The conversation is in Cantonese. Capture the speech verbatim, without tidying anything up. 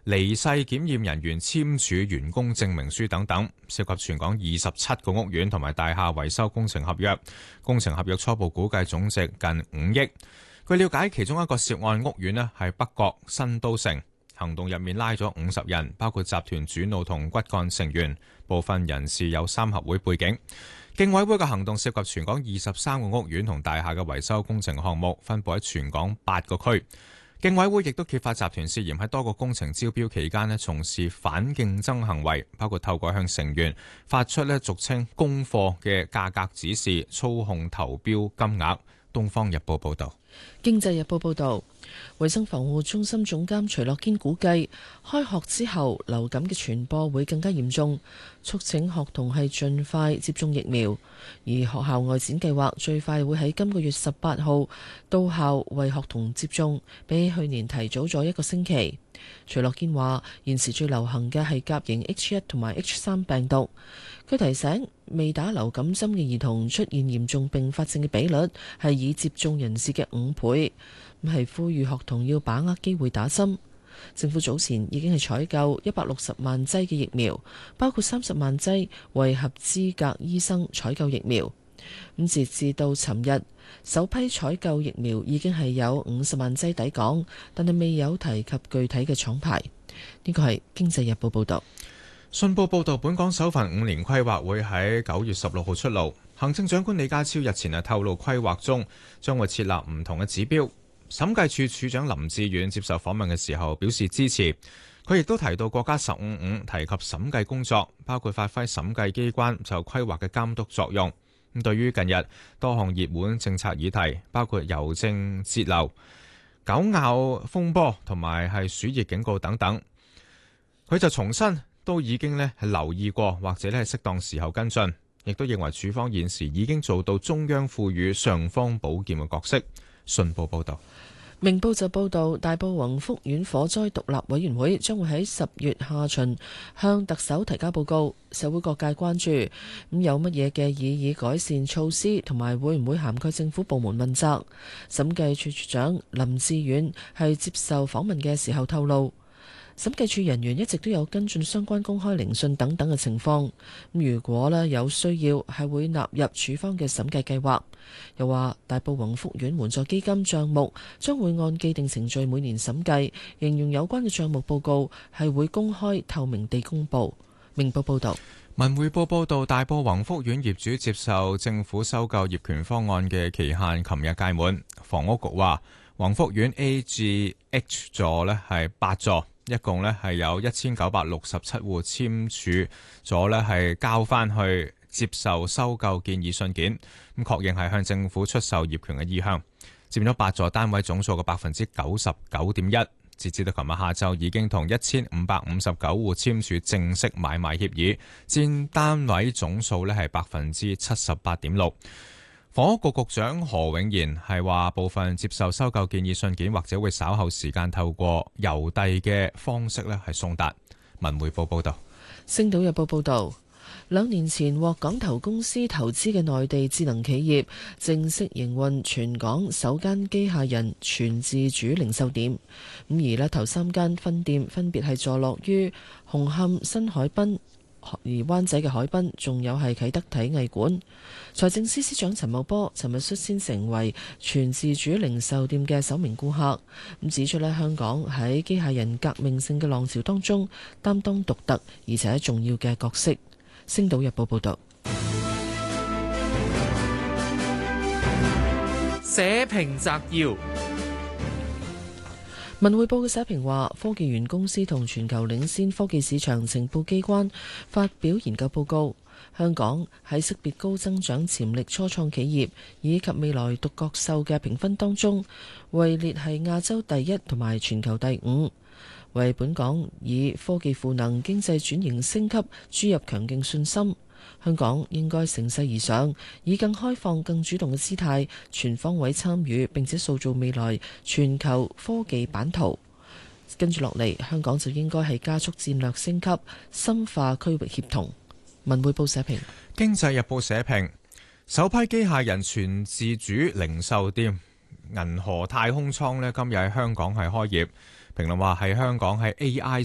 離世檢驗人員簽署員工證明書等等，涉及全港二十七個屋苑同埋大廈維修工程合約，工程合約初步估計總值近五億。據了解，其中一個涉案屋苑呢係北角新都城，行動入面拉咗五十人，包括集團主腦同骨幹成員，部分人士有三合會背景。競委會嘅行動涉及全港二十三個屋苑同大廈嘅維修工程項目，分佈喺全港八個區。競委會亦都揭發集團涉嫌喺多個工程招標期間呢從事反競爭行為，包括透過向成員發出呢俗稱供貨嘅價格指示，操控投標金額。東方日報報道。 經濟日報報導，衛生防護中心總監徐樂堅估計，開學之後流感嘅傳播會更加嚴重，促請學童係盡快接種疫苗。而學校外展計劃最快會喺今個月十八號到校為學童接種，比去年提早咗一個星期。徐樂堅話：現時最流行嘅係甲型 H 一同埋 H 三病毒。佢提醒，未打流感針嘅兒童出現嚴重併發症嘅比率係已接種人士嘅五倍，咁係呼籲學童要把握機會打針。政府早前已經係採購一百六十萬劑嘅疫苗，包括三十萬劑為合資格醫生採購疫苗。咁截至到尋日，首批採購疫苗已經係有五十萬劑抵港，但係未有提及具體嘅廠牌。呢個係《經濟日報》報導。 信報報導，本港首份五年規劃會喺九月十六號出爐。行政長官李家超日前係透露，規劃中將會設立唔同嘅指標。審計署署長林志遠接受訪問嘅時候表示支持。佢亦都提到國家十五五提及審計工作，包括發揮審計機關就規劃嘅監督作用。咁對於近日多項熱門政策議題，包括郵政截流、狗咬風波同埋係暑熱警告等等，佢就重申都已經咧係留意過，或者咧係適當時候跟進，亦都認為處方現時已經做到中央賦予上方寶劍嘅角色。信報報道。 明報就報道，大埔宏福苑火災獨立委員會將會喺十月下旬向特首提交報告，社會各界關注咁有乜嘢嘅擬議改善措施，同埋會唔會涵蓋政府部門問責。審計處處長林志遠係接受訪問嘅時候透露，審計處人員一直都有跟進相關公開聆訊等等嘅情況，咁如果咧有需要係會納入處方嘅審計計劃。又話大埔宏福苑援助基金帳目將會按既定程序每年審計，形容有關嘅帳目報告係會公開透明地公佈。明報報道。 文匯報報道，大埔宏福苑業主接受政府收購業權方案嘅期限琴日屆滿，房屋局話宏福苑 A 至 H 座呢係八座，一共呢係有一千九百六十七戶簽署咗呢係交翻去接受收購建議信件，咁確認係向政府出售業權嘅意向，佔咗八座單位總數嘅百分之九十九點一。截至到琴日下晝，已經同一千五百五十九戶簽署正式買賣協議，佔單位總數呢係百分之七十八點六。房屋局局長何永賢係話，部分接受收購建議信件或者會稍後時間透過郵遞嘅方式呢係送達。文匯報報道。 星島日報報道。兩年前獲港投公司投資嘅內地智能企業正式營運全港首間機械人全自主零售店，咁而呢頭三間分店分別係坐落於紅磡新海濱，而灣仔嘅海濱仲有係啟德體藝館。財政司司長陳茂波尋日率先成為全自主零售店嘅首名顧客，咁指出呢香港喺機械人革命性嘅浪潮當中擔當獨特而且重要嘅角色。星島日報報道。 社評摘要： 文匯報嘅社評話，科技園公司同全球領先科技市場情報機關發表研究報告，香港喺識別高增長潛力初創企業以及未來獨角獸嘅評分當中，位列係亞洲第一同埋全球第五。為本港以科技賦能經濟轉型升級注入強勁信心，香港應該乘勢而上，以更開放、更主動嘅姿態，全方位參與，並且塑造未來全球科技版圖。跟住落嚟，香港就應該係加速戰略升級，深化區域協同。文匯報社評。 經濟日報社評，首批機械人全自主零售店銀河太空艙呢，今日喺香港係開業。評論話係香港喺 A I